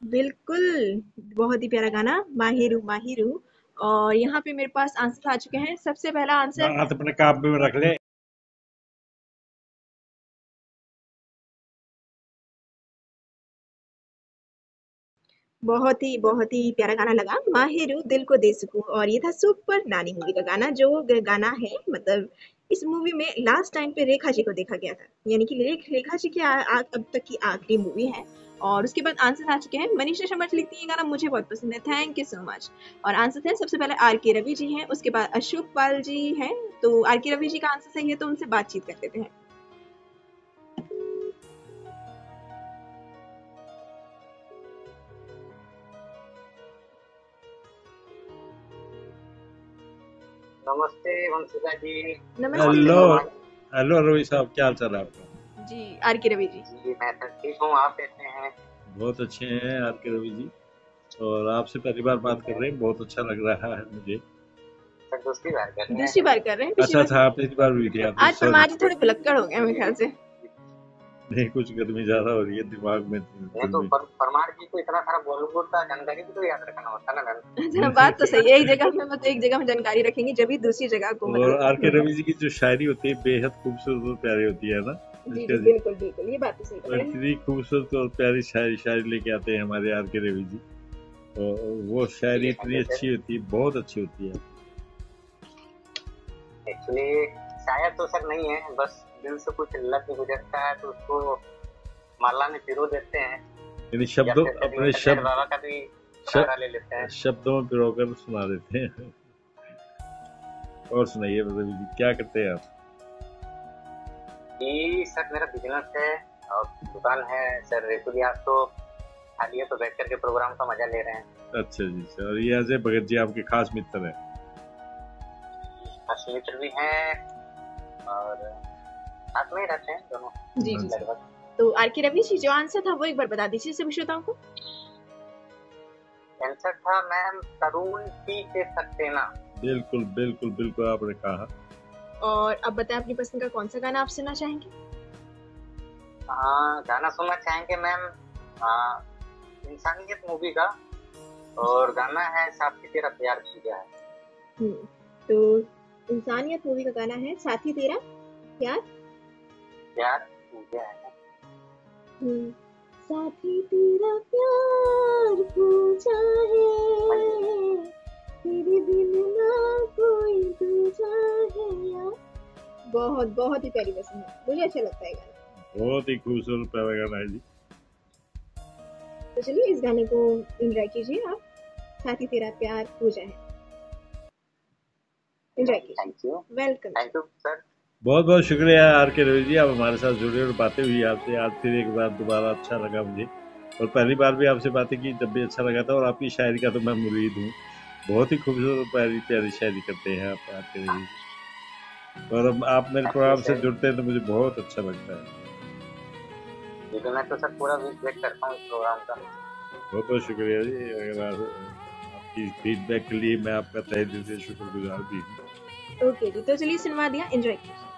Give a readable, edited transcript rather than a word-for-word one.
बिल्कुल, बहुत ही प्यारा गाना माहिरू माहिरू। और यहाँ पे मेरे पास आंसर आ चुके हैं। सबसे पहला आंसर हाथ अपने काबू में रख ले। बहुत ही प्यारा गाना लगा, माहिरू दिल को दे सुकून। और ये था सुपर नानी मूवी का गाना, जो गाना है मतलब इस मूवी में लास्ट टाइम पे रेखा जी को देखा गया था, यानी कि रेखा जी की अब तक की आखिरी मूवी है। और उसके बाद आंसर आ चुके हैं। मनीषा शर्मा जी लिखती है, ये गाना मुझे बहुत पसंद है, थैंक यू सो मच। और आंसर थे सबसे पहले आर के रवि जी हैं, उसके बाद अशोक पाल जी हैं। तो आर के रवि जी का आंसर सही है, तो उनसे बातचीत कर लेते हैं। नमस्ते वंशिका जी। नमस्ते हेलो। रवि हेलो रवि साहब, क्या हाल चाल है आपका? जी। आर के रवि जी। जी मैं तो ठीक हूँ, आप कैसे हैं? बहुत अच्छे हैं आपके रवि जी। और आपसे पहली बार बात कर रहे हैं, बहुत अच्छा लग रहा है मुझे। सर दूसरी बार कर रहे दूसरी हैं। बार कर रहे हैं, पिछली अच्छा बार अच्छा, आप पहली बार हुई थी आप, आज सॉरी। परमा जी थोड़े भुलक्कड़ हो गए मेरे ख्याल से। नहीं, कुछ गर्मी ज्यादा हो रही है दिमाग में। नहीं तो परमार जी को इतना सारा बॉलीवुड का जानकारी भी तो याद रखना होता है ना मैम। अच्छा, बात तो सही है। एक जगह में मतलब एक जगह में जानकारी रखेंगे, जब भी दूसरी जगह को और आर के मतलब रवि जी की जो शायरी होती है बेहद खूबसूरत और प्यारी होती है ना जी इसका जी, जी। बिल्कुल बिल्कुल, ये बात तो सही और पकड़े हैं। इतनी खूबसूरत और प्यारी शायरी शायरी लेके आते हैं हमारे आर के रवि जी। और वो शायरी जी थैंक इतनी यू सर। अच्छी होती है, बहुत अच्छी होती है। एक्चुअली शायद तो सर नहीं है, बस दिल से कुछ लग गुजरता है तो उसको माला में पिरो देते हैं, यानी या शब्दों फिर कभी अपने इंटरनेट बाबा का भी सहारा ले लेते हैं। शब्दों में पिरोकर सुना देते हैं। और सुनाइए रवि जी, क्या करते हैं आप? जी सर मेरा बिजनेस है और दुकान है सर। रेखुली आज तो खाली है तो बैठ करके प्रोग्राम का मजा ले रहे हैं। अच्छा जी, सर। और ये अजय भगत जी आपके खास मित्र हैं? मित्र भी हैं और साथ में ही रहते हैं दोनों जी जी। लगभग। तो आर के रवि जी, जो आंसर था वो एक बार बता दीजिए सभी श्रोताओं को। आंसर था मैम तरुण टी के सक्सेना। बिल्कुल बिल्कुल बिल्कुल, आपने कहा। और अब बताएं अपनी पसंद का कौन सा गाना आप सुनना चाहेंगे। गाना सुनना चाहेंगे मैम इंसानियत मूवी का, और गाना है साथी तेरा प्यार किया है। तो इंसानियत मूवी का गाना है साथी तेरा प्यार प्यार किया है। साथी तेरा प्यार पूछा है, तेरे बिन ना कोई दूजा है यार। बहुत ही प्यारी पसंद है, मुझे अच्छा लगता है गाना। बहुत ही खूबसूरत प्यारा गाना है जी। तो चलिए इस गाने को एंजॉय कीजिए आप, साथी तेरा प्यार पूजा है। एंजॉय कीजिए। Thank you. Welcome. Thank you sir. बहुत बहुत शुक्रिया आर के रवि जी, आप हमारे साथ जुड़े और बातें हुई आपसे। आज फिर एक बार दोबारा अच्छा लगा मुझे। और पहली बार भी आपसे बातें की तब भी अच्छा लगा था। और आपकी शायरी का तो मैं मुरीद हूँ। बहुत ही खूबसूरत प्यारी प्यारी शायरी करते हैं आप, आर के रवि जी। और अब आप मेरे प्रोग्राम से जुड़ते हैं तो मुझे बहुत अच्छा लगता है। तो मैं तो सर पूरा वीक वेट करता हूँ इस प्रोग्राम का। बहुत बहुत शुक्रिया जी। अगर आपकी फीडबैक के लिए मैं आपका तहे दिल से शुक्रगुजार भी हूँ। ओके जी, तो चलिए सुनवा दिया, एंजॉय कीजिए।